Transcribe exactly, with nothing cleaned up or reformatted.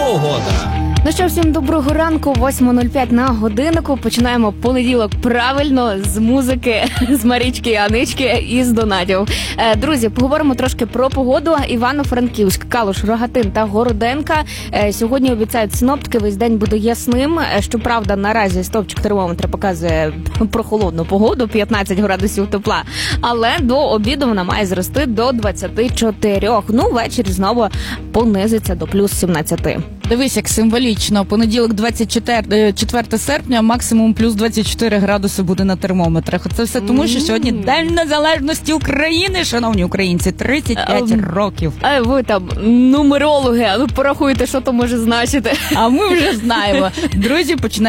погода. Ну що, всім доброго ранку, восьма нуль п'ять на годиннику. Починаємо понеділок правильно, з музики, з Марічки, Анички і з донатів. Е, друзі, поговоримо трошки про погоду. Івано-Франківськ, Калуш, Рогатин та Городенка. Е, сьогодні обіцяють синоптики, весь день буде ясним. Е, щоправда, наразі стовпчик термометра показує прохолодну погоду, п'ятнадцять градусів тепла. Але до обіду вона має зрости до двадцяти чотирьох. Ну, ввечері знову понизиться до плюс сімнадцяти. Дивись, як символічно. Понеділок, двадцять четверте серпня, максимум плюс двадцять чотири градуси буде на термометрах. Це все тому, що сьогодні День Незалежності України, шановні українці, тридцять п'ять років. А ви там нумерологи, а ну порахуйте, що то може значити. А ми вже знаємо. Друзі, починаємо.